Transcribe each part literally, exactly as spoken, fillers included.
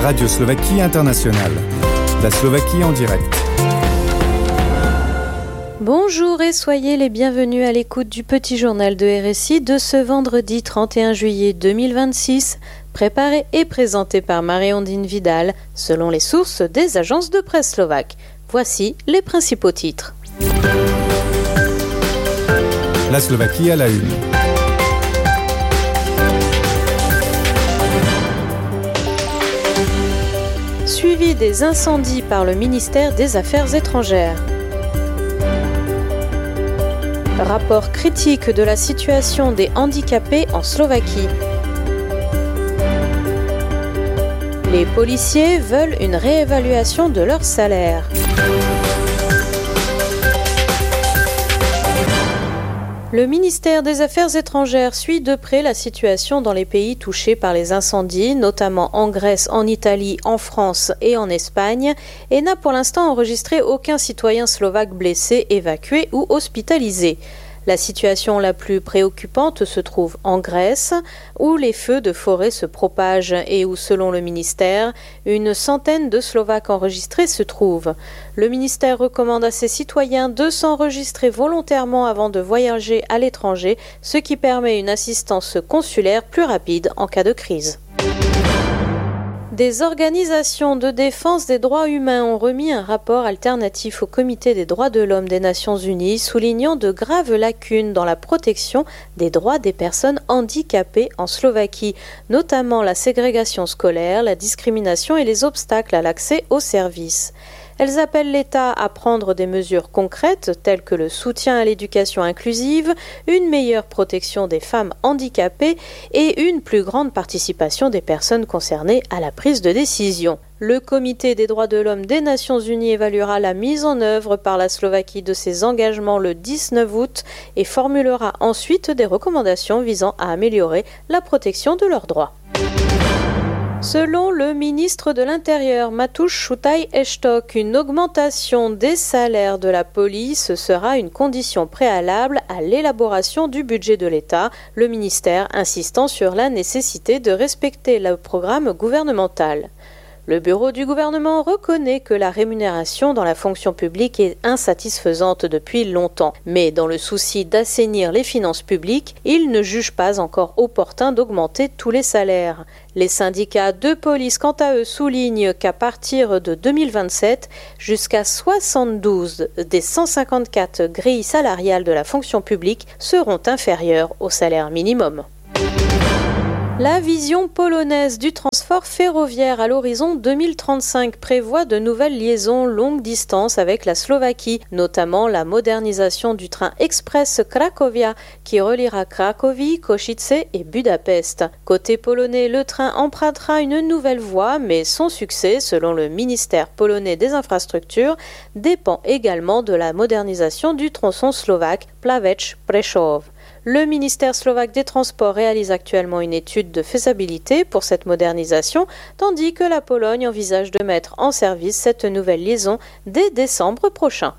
Radio Slovaquie Internationale. La Slovaquie en direct. Bonjour et soyez les bienvenus à l'écoute du petit journal de R S I de ce vendredi trente et un juillet deux mille vingt-six, préparé et présenté par Marie-Ondine Vidal, selon les sources des agences de presse slovaques. Voici les principaux titres. La Slovaquie à la une. Suivi des incendies par le ministère des Affaires étrangères. Rapport critique de la situation des handicapés en Slovaquie. Les policiers veulent une réévaluation de leur salaire. Le ministère des Affaires étrangères suit de près la situation dans les pays touchés par les incendies, notamment en Grèce, en Italie, en France et en Espagne, et n'a pour l'instant enregistré aucun citoyen slovaque blessé, évacué ou hospitalisé. La situation la plus préoccupante se trouve en Grèce, où les feux de forêt se propagent et où, selon le ministère, une centaine de Slovaques enregistrés se trouvent. Le ministère recommande à ses citoyens de s'enregistrer volontairement avant de voyager à l'étranger, ce qui permet une assistance consulaire plus rapide en cas de crise. Des organisations de défense des droits humains ont remis un rapport alternatif au Comité des droits de l'homme des Nations Unies, soulignant de graves lacunes dans la protection des droits des personnes handicapées en Slovaquie, notamment la ségrégation scolaire, la discrimination et les obstacles à l'accès aux services. Elles appellent l'État à prendre des mesures concrètes telles que le soutien à l'éducation inclusive, une meilleure protection des femmes handicapées et une plus grande participation des personnes concernées à la prise de décision. Le Comité des droits de l'homme des Nations Unies évaluera la mise en œuvre par la Slovaquie de ses engagements le dix-neuf août et formulera ensuite des recommandations visant à améliorer la protection de leurs droits. Selon le ministre de l'Intérieur, Mateusz Sutaj-Estok, une augmentation des salaires de la police sera une condition préalable à l'élaboration du budget de l'État, le ministère insistant sur la nécessité de respecter le programme gouvernemental. Le bureau du gouvernement reconnaît que la rémunération dans la fonction publique est insatisfaisante depuis longtemps, mais dans le souci d'assainir les finances publiques, il ne juge pas encore opportun d'augmenter tous les salaires. Les syndicats de police, quant à eux, soulignent qu'à partir de deux mille vingt-sept, jusqu'à soixante-douze des cent cinquante-quatre grilles salariales de la fonction publique seront inférieures au salaire minimum. La vision polonaise du transport ferroviaire à l'horizon deux mille trente-cinq prévoit de nouvelles liaisons longue distance avec la Slovaquie, notamment la modernisation du train express Cracovia qui reliera Cracovie, Košice et Budapest. Côté polonais, le train empruntera une nouvelle voie, mais son succès, selon le ministère polonais des infrastructures, dépend également de la modernisation du tronçon slovaque Plaveč-Prešov. Le ministère slovaque des Transports réalise actuellement une étude de faisabilité pour cette modernisation, tandis que la Pologne envisage de mettre en service cette nouvelle liaison dès décembre prochain.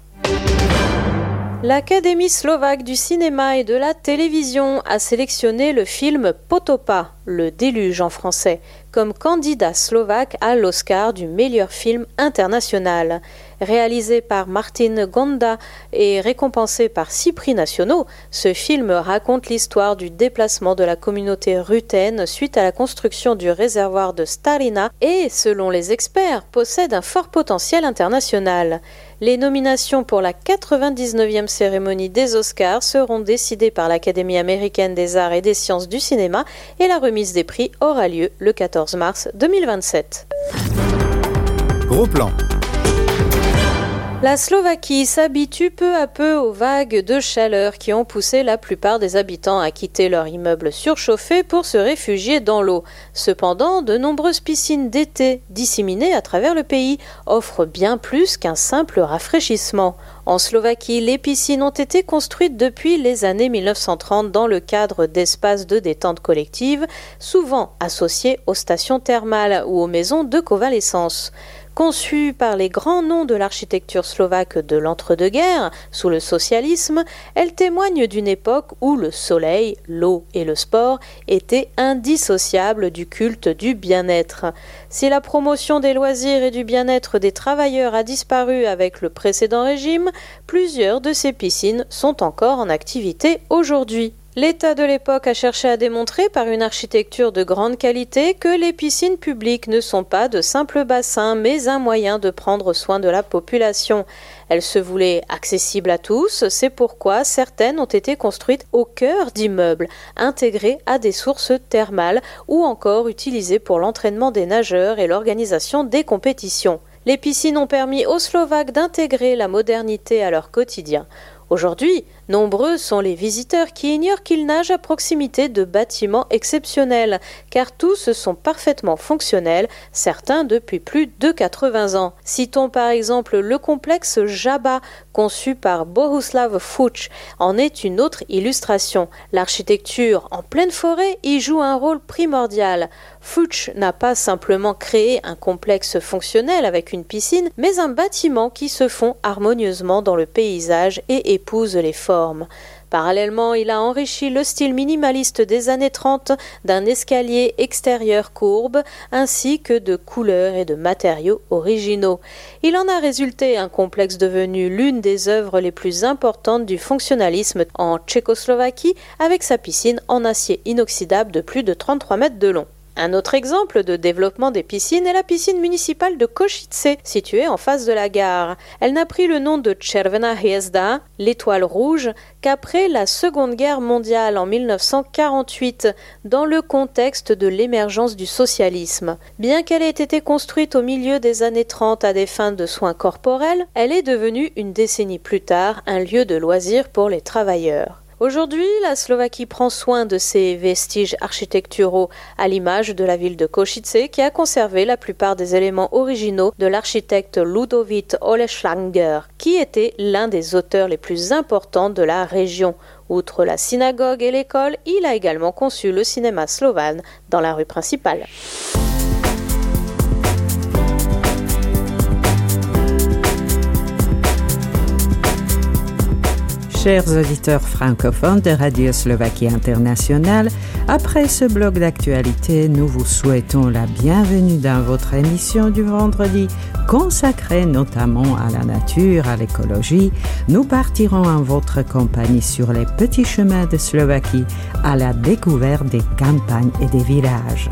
L'Académie slovaque du cinéma et de la télévision a sélectionné le film Potopa, le déluge en français, comme candidat slovaque à l'Oscar du meilleur film international. Réalisé par Martin Gonda et récompensé par six prix nationaux, ce film raconte l'histoire du déplacement de la communauté ruthène suite à la construction du réservoir de Starina et, selon les experts, possède un fort potentiel international. Les nominations pour la quatre-vingt-dix-neuvième cérémonie des Oscars seront décidées par l'Académie américaine des arts et des sciences du cinéma et la remise des prix aura lieu le quatorze mars deux mille vingt-sept. Gros plan. La Slovaquie s'habitue peu à peu aux vagues de chaleur qui ont poussé la plupart des habitants à quitter leur immeuble surchauffé pour se réfugier dans l'eau. Cependant, de nombreuses piscines d'été disséminées à travers le pays offrent bien plus qu'un simple rafraîchissement. En Slovaquie, les piscines ont été construites depuis les années mille neuf cent trente dans le cadre d'espaces de détente collective, souvent associés aux stations thermales ou aux maisons de convalescence. Conçue par les grands noms de l'architecture slovaque de l'entre-deux-guerres, sous le socialisme, elle témoigne d'une époque où le soleil, l'eau et le sport étaient indissociables du culte du bien-être. Si la promotion des loisirs et du bien-être des travailleurs a disparu avec le précédent régime, plusieurs de ces piscines sont encore en activité aujourd'hui. L'État de l'époque a cherché à démontrer par une architecture de grande qualité que les piscines publiques ne sont pas de simples bassins, mais un moyen de prendre soin de la population. Elles se voulaient accessibles à tous, c'est pourquoi certaines ont été construites au cœur d'immeubles, intégrées à des sources thermales ou encore utilisées pour l'entraînement des nageurs et l'organisation des compétitions. Les piscines ont permis aux Slovaques d'intégrer la modernité à leur quotidien. Aujourd'hui, nombreux sont les visiteurs qui ignorent qu'ils nagent à proximité de bâtiments exceptionnels, car tous sont parfaitement fonctionnels, certains depuis plus de quatre-vingts ans. Citons par exemple le complexe Žaba, conçu par Bohuslav Fuch, en est une autre illustration. L'architecture en pleine forêt y joue un rôle primordial. Fuch n'a pas simplement créé un complexe fonctionnel avec une piscine, mais un bâtiment qui se fond harmonieusement dans le paysage et épouse les formes. Parallèlement, il a enrichi le style minimaliste des années trente d'un escalier extérieur courbe ainsi que de couleurs et de matériaux originaux. Il en a résulté un complexe devenu l'une des œuvres les plus importantes du fonctionnalisme en Tchécoslovaquie avec sa piscine en acier inoxydable de plus de trente-trois mètres de long. Un autre exemple de développement des piscines est la piscine municipale de Košice, située en face de la gare. Elle n'a pris le nom de Červená hviezda, l'étoile rouge, qu'après la Seconde Guerre mondiale en mille neuf cent quarante-huit, dans le contexte de l'émergence du socialisme. Bien qu'elle ait été construite au milieu des années trente à des fins de soins corporels, elle est devenue une décennie plus tard un lieu de loisirs pour les travailleurs. Aujourd'hui, la Slovaquie prend soin de ses vestiges architecturaux à l'image de la ville de Košice qui a conservé la plupart des éléments originaux de l'architecte Ludovít Oleslanger, qui était l'un des auteurs les plus importants de la région. Outre la synagogue et l'école, il a également conçu le cinéma Slovan dans la rue principale. Chers auditeurs francophones de Radio Slovaquie Internationale, après ce bloc d'actualité, nous vous souhaitons la bienvenue dans votre émission du vendredi, consacrée notamment à la nature, à l'écologie. Nous partirons en votre compagnie sur les petits chemins de Slovaquie à la découverte des campagnes et des villages.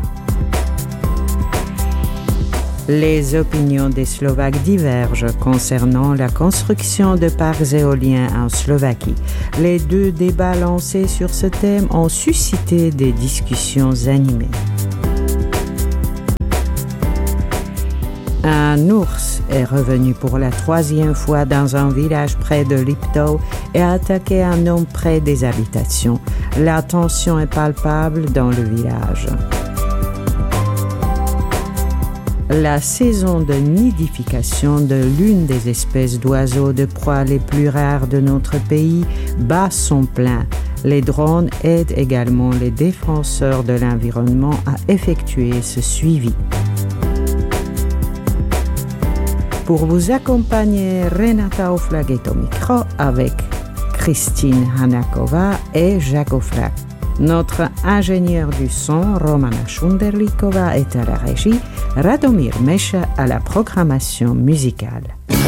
Les opinions des Slovaques divergent concernant la construction de parcs éoliens en Slovaquie. Les deux débats lancés sur ce thème ont suscité des discussions animées. Un ours est revenu pour la troisième fois dans un village près de Liptov et a attaqué un homme près des habitations. La tension est palpable dans le village. La saison de nidification de l'une des espèces d'oiseaux de proie les plus rares de notre pays bat son plein. Les drones aident également les défenseurs de l'environnement à effectuer ce suivi. Pour vous accompagner, Renata Oflag est au micro avec Christine Hanaková et Jacques Oflag. Notre ingénieur du son, Romana Šunderlíková, est à la régie, Radomír Meša à la programmation musicale.